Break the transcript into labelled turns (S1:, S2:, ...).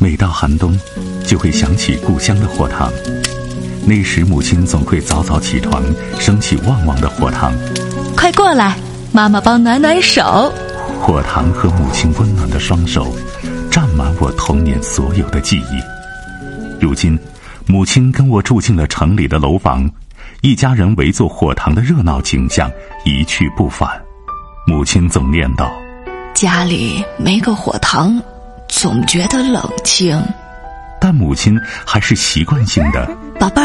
S1: 每到寒冬，就会想起故乡的火塘。那时母亲总会早早起床，升起旺旺的火塘。
S2: 快过来，妈妈帮暖暖手。
S1: 火塘和母亲温暖的双手，占满我童年所有的记忆。如今，母亲跟我住进了城里的楼房，一家人围坐火塘的热闹景象一去不返。母亲总念叨：
S2: 家里没个火塘，总觉得冷清。
S1: 但母亲还是习惯性的：
S2: 宝贝儿。